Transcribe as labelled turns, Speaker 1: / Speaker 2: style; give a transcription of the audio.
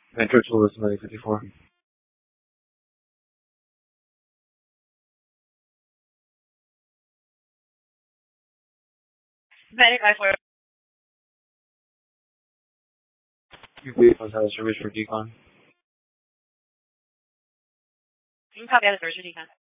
Speaker 1: Metro tool is 54.
Speaker 2: Medic I-4.
Speaker 1: Your vehicles have service for decon.
Speaker 2: You can copy out of service for decon.